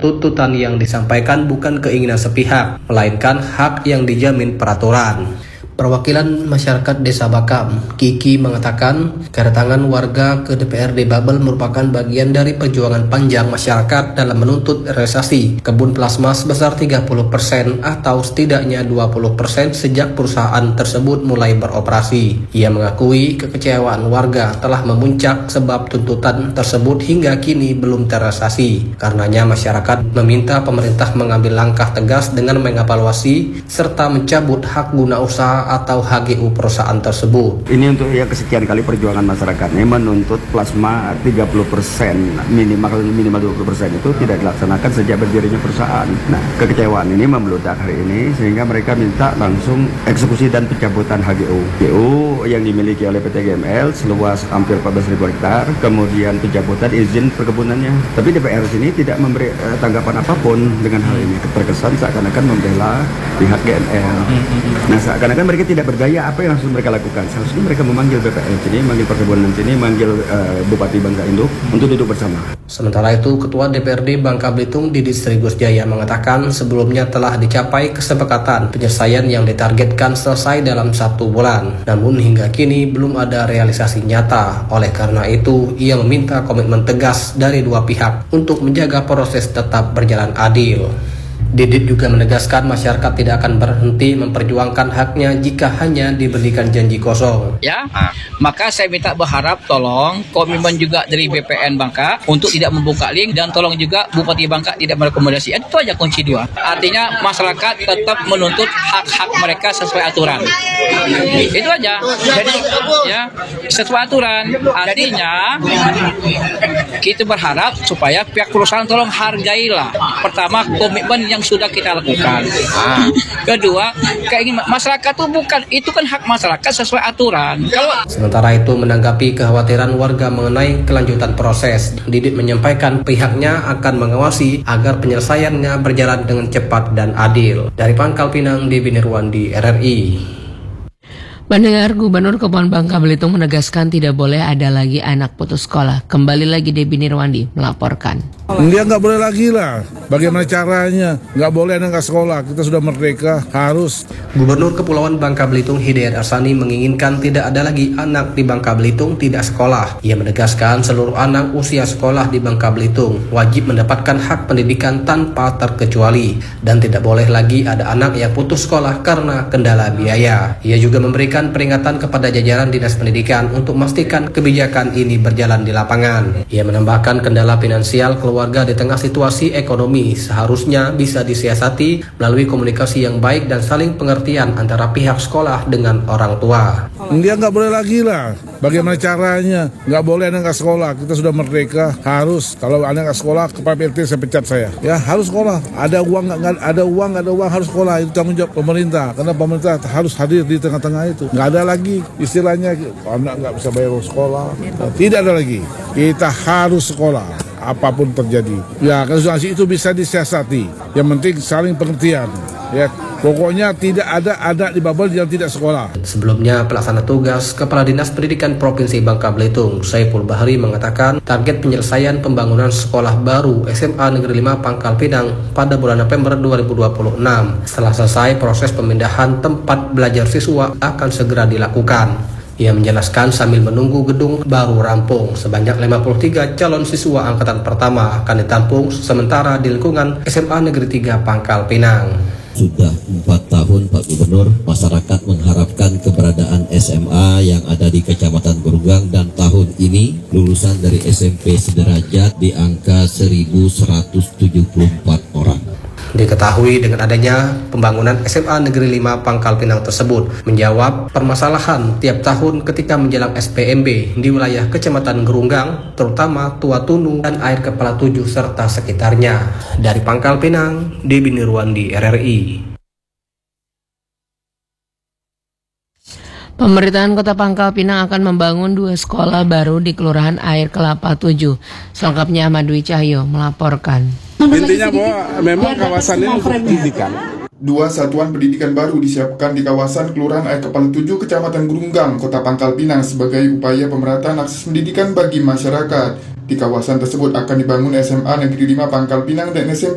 tuntutan yang disampaikan bukan keinginan sepihak, melainkan hak yang dijamin peraturan. Perwakilan masyarakat Desa Bakam, Kiki, mengatakan kedatangan warga ke DPRD Babel merupakan bagian dari perjuangan panjang masyarakat dalam menuntut realisasi kebun plasma sebesar 30% atau setidaknya 20% sejak perusahaan tersebut mulai beroperasi. Ia mengakui kekecewaan warga telah memuncak sebab tuntutan tersebut hingga kini belum terrealisasi. Karenanya masyarakat meminta pemerintah mengambil langkah tegas dengan mengevaluasi serta mencabut hak guna usaha atau HGU perusahaan tersebut. Ini untuk yang kesekian kali perjuangan masyarakat ini menuntut plasma 30% minimal 20% itu tidak dilaksanakan sejak berdirinya perusahaan. Nah, kekecewaan ini membludak hari ini sehingga mereka minta langsung eksekusi dan pencabutan HGU. HGU yang dimiliki oleh PT GML seluas hampir 14.000 hektar, kemudian pencabutan izin perkebunannya. Tapi DPR sini tidak memberi tanggapan apapun dengan hal ini. Terkesan seakan-akan membela pihak GML. Nah, seakan-akan mereka tidak berdaya, apa yang harus mereka lakukan? Seharusnya mereka memanggil BPL sini, manggil perkebunan sini, manggil Bupati Bangka Induk untuk duduk bersama. Sementara itu, Ketua DPRD Bangka Belitung Didit Sri Gus Jaya mengatakan sebelumnya telah dicapai kesepakatan penyelesaian yang ditargetkan selesai dalam 1 bulan. Namun hingga kini belum ada realisasi nyata. Oleh karena itu, ia meminta komitmen tegas dari dua pihak untuk menjaga proses tetap berjalan adil. Didit juga menegaskan masyarakat tidak akan berhenti memperjuangkan haknya jika hanya diberikan janji kosong. Ya, maka saya minta berharap tolong komitmen juga dari BPN Bangka untuk tidak membuka link dan tolong juga Bupati Bangka tidak merekomendasi. Itu aja kunci dua. Artinya masyarakat tetap menuntut hak-hak mereka sesuai aturan. Itu aja. Jadi ya sesuai aturan. Artinya kita berharap supaya pihak perusahaan tolong hargailah. Pertama komitmen yang sudah kita lakukan. Kedua, keinginan masyarakat itu kan hak masyarakat sesuai aturan. Sementara itu menanggapi kekhawatiran warga mengenai kelanjutan proses, Didit menyampaikan pihaknya akan mengawasi agar penyelesaiannya berjalan dengan cepat dan adil. Dari Pangkal Pinang, Debi Nirwandi, RRI. Pendengar, Gubernur Kepulauan Bangka Belitung menegaskan tidak boleh ada lagi anak putus sekolah. Kembali lagi Debi Nirwandi melaporkan. Dia nggak boleh lagi lah. Bagaimana caranya? Nggak boleh anak sekolah. Kita sudah merdeka, harus. Gubernur Kepulauan Bangka Belitung Hidayat Arsani menginginkan tidak ada lagi anak di Bangka Belitung tidak sekolah. Ia menegaskan seluruh anak usia sekolah di Bangka Belitung wajib mendapatkan hak pendidikan tanpa terkecuali dan tidak boleh lagi ada anak yang putus sekolah karena kendala biaya. Ia juga memberikan peringatan kepada jajaran Dinas Pendidikan untuk memastikan kebijakan ini berjalan di lapangan. Ia menambahkan kendala finansial keluarga di tengah situasi ekonomi seharusnya bisa disiasati melalui komunikasi yang baik dan saling pengertian antara pihak sekolah dengan orang tua. Dia nggak boleh lagi lah. Bagaimana caranya? Nggak boleh anak sekolah. Kita sudah merdeka, harus. Kalau anak sekolah, kepala PLT saya pecat saya. Ya harus sekolah. Ada uang nggak ada uang harus sekolah. Itu tanggung jawab pemerintah. Karena pemerintah harus hadir di tengah-tengah itu. Nggak ada lagi istilahnya anak nggak bisa bayar sekolah. Tidak ada lagi. Kita harus sekolah. Apapun terjadi. Ya, konsultasi itu bisa disiasati. Yang penting saling pengertian. Ya, pokoknya tidak ada anak di Babel yang tidak sekolah. Sebelumnya, pelaksana tugas Kepala Dinas Pendidikan Provinsi Bangka Belitung, Saiful Bahri mengatakan target penyelesaian pembangunan sekolah baru SMA Negeri 5 Pangkal Pinang pada bulan November 2026. Setelah selesai proses pemindahan tempat belajar siswa akan segera dilakukan. Ia menjelaskan sambil menunggu gedung baru rampung, sebanyak 53 calon siswa angkatan pertama akan ditampung sementara di lingkungan SMA Negeri 3 Pangkal Pinang. Sudah 4 tahun Pak Gubernur, masyarakat mengharapkan keberadaan SMA yang ada di Kecamatan Gurunggang dan tahun ini lulusan dari SMP sederajat di angka 1.174 orang. Diketahui dengan adanya pembangunan SMA Negeri 5 Pangkal Pinang tersebut menjawab permasalahan tiap tahun ketika menjelang SPMB di wilayah Kecamatan Gurunggang, terutama Tua Tunu dan Air Kepala 7 serta sekitarnya. Dari Pangkal Pinang, Debi Nirwandi, RRI. Pemerintahan Kota Pangkal Pinang akan membangun 2 sekolah baru di Kelurahan Air Kelapa 7. Selengkapnya Ahmad Dwi Cahyo melaporkan. Intinya bahwa memang kawasan ini untuk pendidikan. 2 satuan pendidikan baru disiapkan di kawasan Kelurahan Air Kepala 7, Kecamatan Gurunggang, Kota Pangkal Pinang sebagai upaya pemerataan akses pendidikan bagi masyarakat. Di kawasan tersebut akan dibangun SMA Negeri 5 Pangkal Pinang dan SMP